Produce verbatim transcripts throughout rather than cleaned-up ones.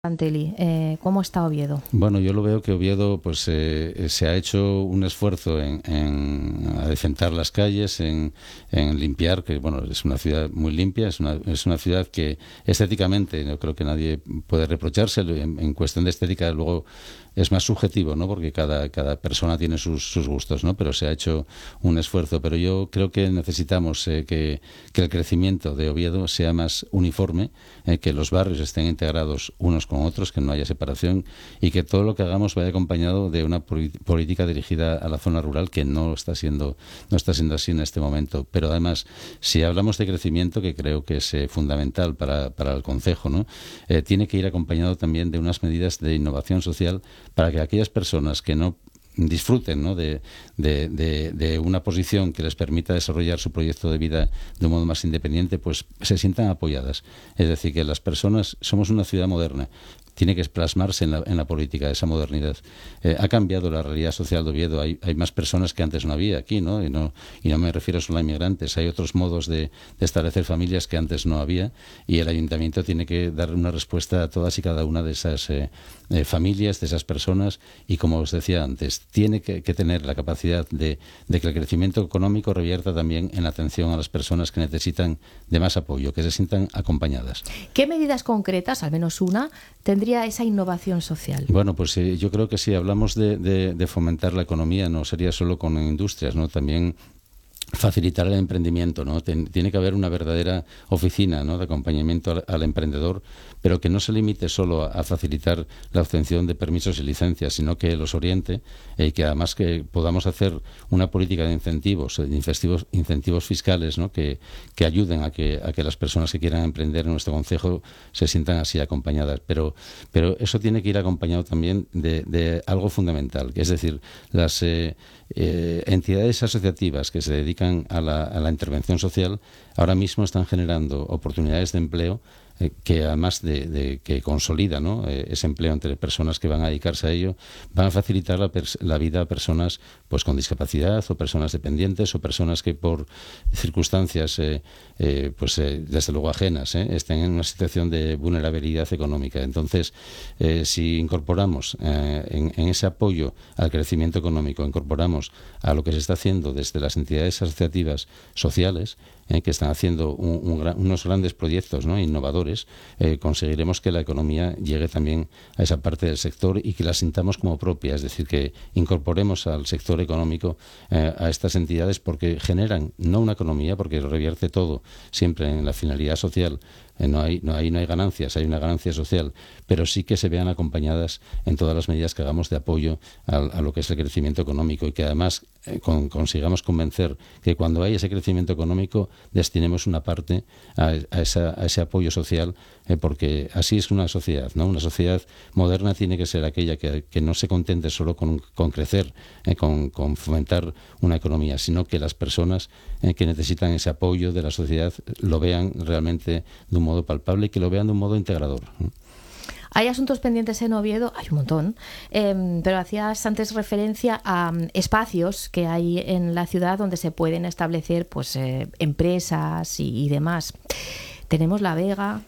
Anteli, eh, ¿cómo está Oviedo? Bueno, yo lo veo que Oviedo pues eh, se ha hecho un esfuerzo en, en adecentar las calles, en, en limpiar, que bueno, es una ciudad muy limpia, es una, es una ciudad que estéticamente no creo que nadie puede reprochárselo. En, en cuestión de estética luego es más subjetivo, ¿no? Porque cada, cada persona tiene sus, sus gustos, ¿no? Pero se ha hecho un esfuerzo. Pero yo creo que necesitamos eh, que, que el crecimiento de Oviedo sea más uniforme, eh, que los barrios estén integrados unos con otros, que no haya separación y que todo lo que hagamos vaya acompañado de una política dirigida a la zona rural, que no está siendo no está siendo así en este momento. Pero además, si hablamos de crecimiento, que creo que es eh, fundamental para, para el concejo, ¿no? Eh, tiene que ir acompañado también de unas medidas de innovación social para que aquellas personas que no disfruten, ¿no? de, de, de, de una posición que les permita desarrollar su proyecto de vida de un modo más independiente, pues se sientan apoyadas. Es decir, que las personas, somos una ciudad moderna, tiene que plasmarse en la, en la política esa modernidad. Eh, ha cambiado la realidad social de Oviedo, hay, hay más personas que antes no había aquí, ¿no? Y no, y no me refiero solo a inmigrantes, hay otros modos de, de establecer familias que antes no había, y el ayuntamiento tiene que dar una respuesta a todas y cada una de esas eh, eh, familias, de esas personas, y como os decía antes, tiene que, que tener la capacidad de, de que el crecimiento económico revierta también en la atención a las personas que necesitan de más apoyo, que se sientan acompañadas. ¿Qué medidas concretas, al menos una, tendría esa innovación social? Bueno, pues eh, yo creo que si hablamos de, de, de fomentar la economía, no sería solo con industrias, ¿no? También facilitar el emprendimiento, ¿no? Ten, tiene que haber una verdadera oficina, ¿no? de acompañamiento al, al emprendedor, pero que no se limite solo a, a facilitar la obtención de permisos y licencias, sino que los oriente y eh, que además que podamos hacer una política de incentivos, de incentivos, incentivos fiscales, ¿no? que, que ayuden a que, a que las personas que quieran emprender en nuestro concejo se sientan así acompañadas. Pero, pero eso tiene que ir acompañado también de, de algo fundamental, que es decir, las eh, eh, entidades asociativas que se dedican A la, a la intervención social ahora mismo están generando oportunidades de empleo eh, que además de, de que consolida, ¿no? eh, ese empleo entre personas que van a dedicarse a ello, van a facilitar la, la vida a personas pues con discapacidad o personas dependientes o personas que por circunstancias eh, eh, pues eh, desde luego ajenas eh, estén en una situación de vulnerabilidad económica. Entonces, eh, si incorporamos eh, en, en ese apoyo al crecimiento económico, incorporamos a lo que se está haciendo desde las entidades asociativas sociales, eh, que están haciendo un, un gran, unos grandes proyectos, ¿no? innovadores, eh, conseguiremos que la economía llegue también a esa parte del sector y que la sintamos como propia, es decir, que incorporemos al sector económico eh, a estas entidades, porque generan no una economía, porque revierte todo siempre en la finalidad social. Eh, no hay, no hay, no hay ganancias, hay una ganancia social, pero sí que se vean acompañadas en todas las medidas que hagamos de apoyo a, a lo que es el crecimiento económico, y que además eh, con, consigamos convencer que cuando hay ese crecimiento económico destinemos una parte a, a, esa, a ese apoyo social, eh, porque así es una sociedad, ¿no? Una sociedad moderna tiene que ser aquella que, que no se contente solo con, con crecer, eh, con, con fomentar una economía, sino que las personas eh, que necesitan ese apoyo de la sociedad lo vean realmente de un modo palpable y que lo vean de un modo integrador. Hay asuntos pendientes en Oviedo, hay un montón, eh, pero hacías antes referencia a um, espacios que hay en la ciudad donde se pueden establecer pues eh, empresas y, y demás. Tenemos La Vega,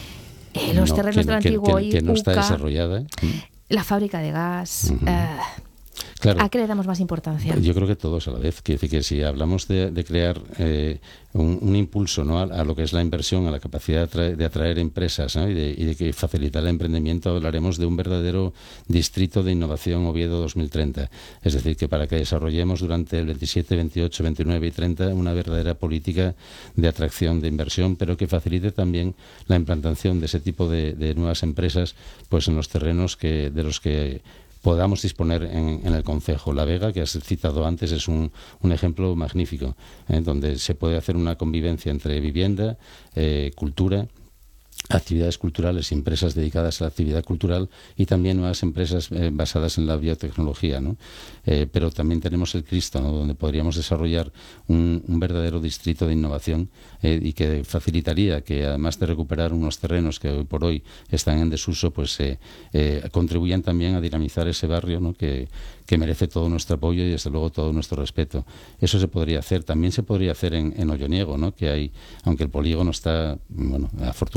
eh, los no, terrenos que, del que, antiguo que, que no está Iuca, desarrollada, ¿eh? la fábrica de gas. Uh-huh. eh, Claro, ¿A qué le damos más importancia? Yo creo que todos a la vez. Que, que si hablamos de, de crear eh, un, un impulso, ¿no? a, a lo que es la inversión, a la capacidad de atraer, de atraer empresas, ¿no? y, de, y de que facilitar el emprendimiento, hablaremos de un verdadero distrito de innovación Oviedo dos mil treinta. Es decir, que para que desarrollemos durante el veintisiete, veintiocho, veintinueve y treinta una verdadera política de atracción de inversión, pero que facilite también la implantación de ese tipo de, de nuevas empresas pues en los terrenos que de los que podamos disponer en, en el concejo. La Vega, que has citado antes, es un, un ejemplo magnífico, ¿eh? donde se puede hacer una convivencia entre vivienda, eh, cultura, actividades culturales y empresas dedicadas a la actividad cultural, y también nuevas empresas eh, basadas en la biotecnología, ¿no? Eh, pero también tenemos el Cristo, ¿no? donde podríamos desarrollar un, un verdadero distrito de innovación eh, y que facilitaría que, además de recuperar unos terrenos que hoy por hoy están en desuso, pues eh, eh, contribuyan también a dinamizar ese barrio, ¿no? que, que merece todo nuestro apoyo y desde luego todo nuestro respeto. Eso se podría hacer. También se podría hacer en, en Olloniego, ¿no? que hay, aunque el polígono está, bueno, afortunadamente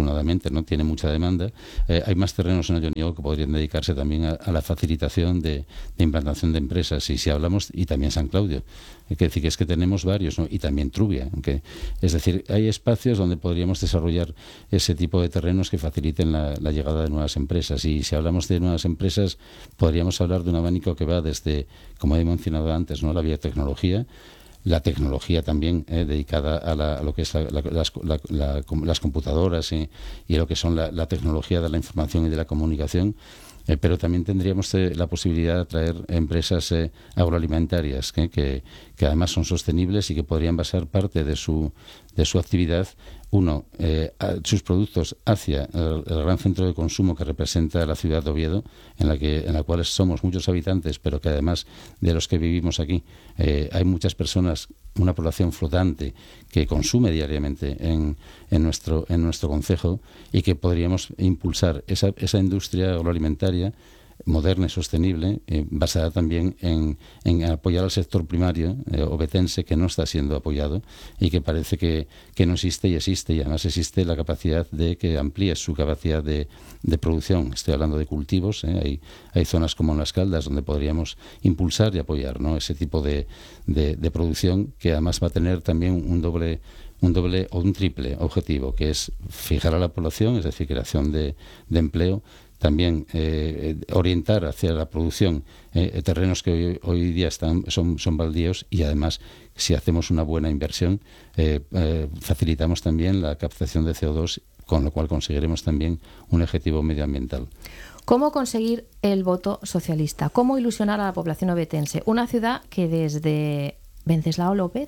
lógicamente no tiene mucha demanda. Eh, hay más terrenos en Alloniego que podrían dedicarse también a, a la facilitación de, de implantación de empresas. Y si hablamos, y también San Claudio, hay que decir que es que tenemos varios, ¿no? Y también Trubia. Aunque, es decir, hay espacios donde podríamos desarrollar ese tipo de terrenos que faciliten la, la llegada de nuevas empresas. Y si hablamos de nuevas empresas, podríamos hablar de un abanico que va desde, como he mencionado antes, ¿no?, la biotecnología, la tecnología también eh, dedicada a, la, a lo que es la, la, las, la, la, las computadoras y, y lo que son la, la tecnología de la información y de la comunicación. Eh, pero también tendríamos eh, la posibilidad de atraer empresas eh, agroalimentarias que, que, que además son sostenibles y que podrían basar parte de su, de su actividad, uno, eh, a, sus productos hacia el, el gran centro de consumo que representa la ciudad de Oviedo, en la, que, en la cual somos muchos habitantes, pero que además de los que vivimos aquí eh, hay muchas personas, una población flotante que consume diariamente en, en nuestro en nuestro concejo, y que podríamos impulsar esa, esa industria agroalimentaria moderna y sostenible, eh, basada también en, en apoyar al sector primario eh, ovetense, que no está siendo apoyado y que parece que, que no existe, y existe, y además existe la capacidad de que amplíe su capacidad de, de producción. Estoy hablando de cultivos, eh, hay, hay zonas como en Las Caldas donde podríamos impulsar y apoyar, ¿no?, ese tipo de, de, de producción, que además va a tener también un doble un doble o un triple objetivo, que es fijar a la población, es decir, creación de, de empleo. También eh, orientar hacia la producción eh, terrenos que hoy, hoy día están son, son baldíos, y además, si hacemos una buena inversión, eh, eh, facilitamos también la captación de C O dos, con lo cual conseguiremos también un objetivo medioambiental. ¿Cómo conseguir el voto socialista? ¿Cómo ilusionar a la población ovetense? Una ciudad que desde Venceslao López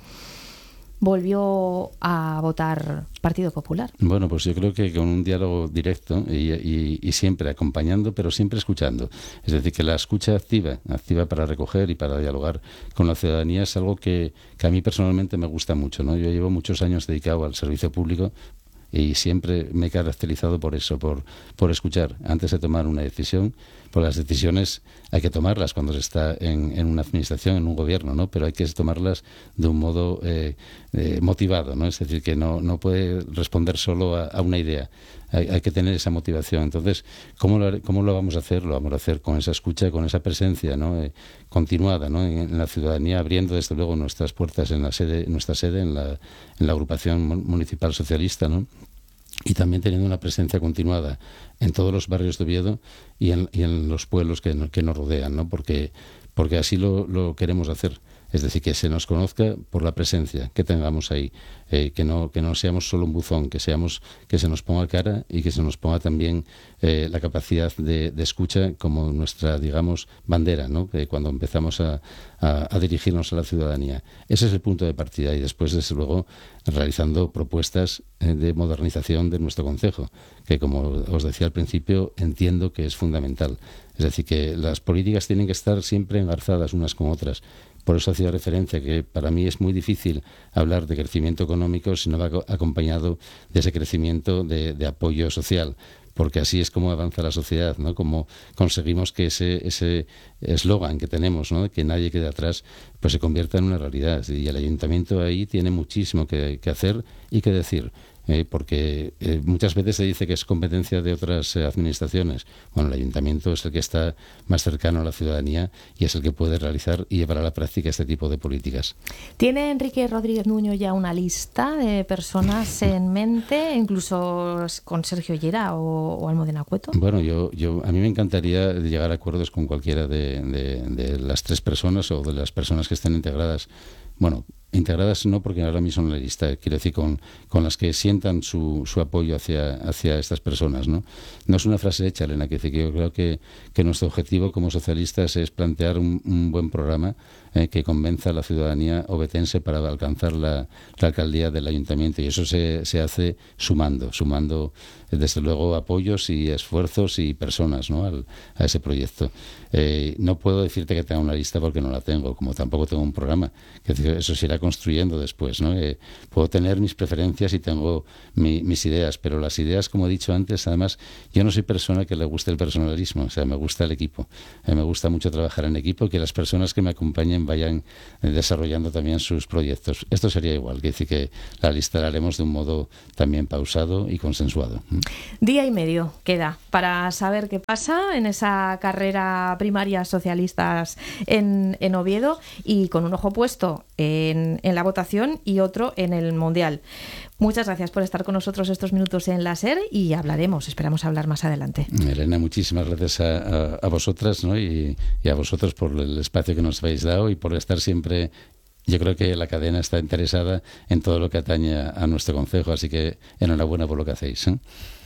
volvió a votar Partido Popular. Bueno, pues yo creo que con un diálogo directo y, y, y siempre acompañando, pero siempre escuchando. Es decir, que la escucha activa, activa para recoger y para dialogar con la ciudadanía, es algo que, que a mí personalmente me gusta mucho, ¿no? Yo llevo muchos años dedicado al servicio público y siempre me he caracterizado por eso, por, por escuchar antes de tomar una decisión. Por las decisiones hay que tomarlas cuando se está en, en una administración, en un gobierno, ¿no? Pero hay que tomarlas de un modo eh, eh, motivado, ¿no? Es decir, que no, no puede responder solo a, a una idea. Hay, hay que tener esa motivación. Entonces, ¿cómo lo, ¿cómo lo vamos a hacer? Lo vamos a hacer con esa escucha, con esa presencia, ¿no?, eh, continuada, ¿no?, en, en la ciudadanía, abriendo desde luego nuestras puertas en la sede, nuestra sede, en la, en la agrupación municipal socialista, ¿no?, y también teniendo una presencia continuada en todos los barrios de Oviedo y en, y en los pueblos que, que nos rodean, ¿no? Porque, porque así lo, lo queremos hacer. Es decir, que se nos conozca por la presencia que tengamos ahí, eh, que no que no seamos solo un buzón, que seamos que se nos ponga cara y que se nos ponga también eh, la capacidad de, de escucha como nuestra, digamos, bandera, ¿no?, que cuando empezamos a, a, a dirigirnos a la ciudadanía. Ese es el punto de partida, y después, desde luego, realizando propuestas eh, de modernización de nuestro concejo, que, como os decía al principio, entiendo que es fundamental. Es decir, que las políticas tienen que estar siempre engarzadas unas con otras. Por eso hacía referencia que para mí es muy difícil hablar de crecimiento económico si no va acompañado de ese crecimiento de, de apoyo social, porque así es como avanza la sociedad, ¿no? Como conseguimos que ese ese eslogan que tenemos, ¿no?, que nadie quede atrás, pues se convierta en una realidad. Y el ayuntamiento ahí tiene muchísimo que, que hacer y que decir. Eh, porque eh, muchas veces se dice que es competencia de otras eh, administraciones. Bueno, el ayuntamiento es el que está más cercano a la ciudadanía y es el que puede realizar y llevar a la práctica este tipo de políticas. ¿Tiene Enrique Rodríguez Nuño ya una lista de personas en mente, incluso con Sergio Llera o, o Almudena Cueto? Bueno, yo, yo a mí me encantaría llegar a acuerdos con cualquiera de, de, de las tres personas o de las personas que estén integradas. Bueno, integradas no, porque ahora mismo en la lista, quiero decir, con, con las que sientan su, su apoyo hacia, hacia estas personas, ¿no? No es una frase hecha, Elena, que dice que yo creo que, que nuestro objetivo como socialistas es plantear un, un buen programa eh, que convenza a la ciudadanía ovetense para alcanzar la, la alcaldía del ayuntamiento, y eso se, se hace sumando, sumando desde luego apoyos y esfuerzos y personas, ¿no?, Al, a ese proyecto. Eh, no puedo decirte que tenga una lista porque no la tengo, como tampoco tengo un programa, que eso será construyendo después, ¿no? Eh, puedo tener mis preferencias y tengo mi, mis ideas, pero las ideas, como he dicho antes, además, yo no soy persona que le guste el personalismo, o sea, me gusta el equipo. Eh, me gusta mucho trabajar en equipo y que las personas que me acompañen vayan eh, desarrollando también sus proyectos. Esto sería igual, que decir que la lista la haremos de un modo también pausado y consensuado. Día y medio queda para saber qué pasa en esa carrera primaria socialistas en, en Oviedo, y con un ojo puesto en, en la votación y otro en el Mundial. Muchas gracias por estar con nosotros estos minutos en la SER, y hablaremos, esperamos hablar más adelante. Elena, muchísimas gracias a, a, a vosotras, ¿no? y, y a vosotros por el espacio que nos habéis dado y por estar siempre. Yo creo que la cadena está interesada en todo lo que atañe a nuestro concejo, así que enhorabuena por lo que hacéis, ¿eh?